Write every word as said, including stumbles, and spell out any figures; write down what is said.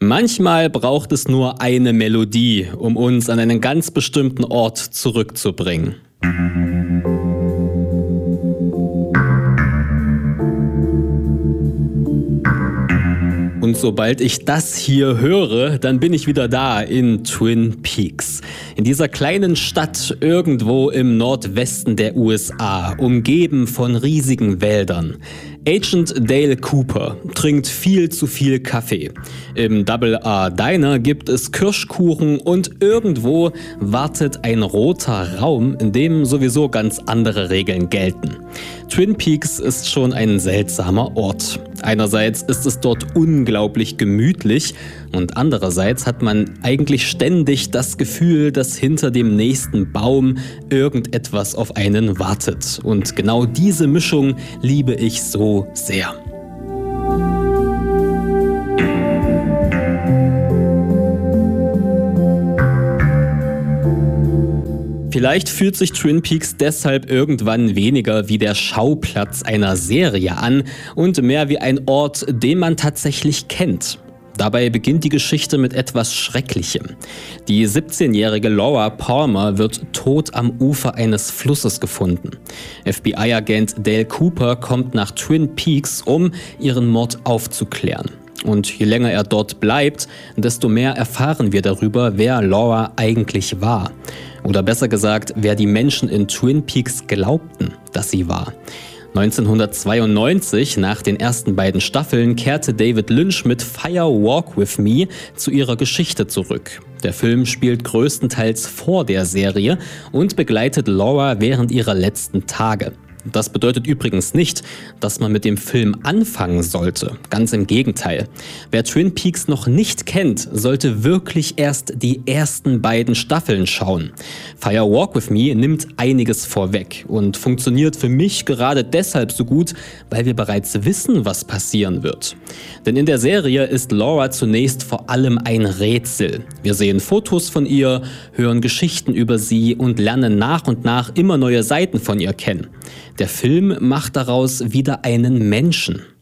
Manchmal braucht es nur eine Melodie, um uns an einen ganz bestimmten Ort zurückzubringen. Und sobald ich das hier höre, dann bin ich wieder da in Twin Peaks. In dieser kleinen Stadt irgendwo im Nordwesten der U S A, umgeben von riesigen Wäldern. Agent Dale Cooper trinkt viel zu viel Kaffee. Im Double R Diner gibt es Kirschkuchen und irgendwo wartet ein roter Raum, in dem sowieso ganz andere Regeln gelten. Twin Peaks ist schon ein seltsamer Ort. Einerseits ist es dort unglaublich gemütlich und andererseits hat man eigentlich ständig das Gefühl, dass hinter dem nächsten Baum irgendetwas auf einen wartet. Und genau diese Mischung liebe ich so sehr. Vielleicht fühlt sich Twin Peaks deshalb irgendwann weniger wie der Schauplatz einer Serie an und mehr wie ein Ort, den man tatsächlich kennt. Dabei beginnt die Geschichte mit etwas Schrecklichem. Die siebzehnjährige Laura Palmer wird tot am Ufer eines Flusses gefunden. F B I-Agent Dale Cooper kommt nach Twin Peaks, um ihren Mord aufzuklären. Und je länger er dort bleibt, desto mehr erfahren wir darüber, wer Laura eigentlich war. Oder besser gesagt, wer die Menschen in Twin Peaks glaubten, dass sie war. neunzehnhundertzweiundneunzig, nach den ersten beiden Staffeln, kehrte David Lynch mit Fire Walk with Me zu ihrer Geschichte zurück. Der Film spielt größtenteils vor der Serie und begleitet Laura während ihrer letzten Tage. Das bedeutet übrigens nicht, dass man mit dem Film anfangen sollte. Ganz im Gegenteil. Wer Twin Peaks noch nicht kennt, sollte wirklich erst die ersten beiden Staffeln schauen. Fire Walk with Me nimmt einiges vorweg und funktioniert für mich gerade deshalb so gut, weil wir bereits wissen, was passieren wird. Denn in der Serie ist Laura zunächst vor allem ein Rätsel. Wir sehen Fotos von ihr, hören Geschichten über sie und lernen nach und nach immer neue Seiten von ihr kennen. Der Film macht daraus wieder einen Menschen.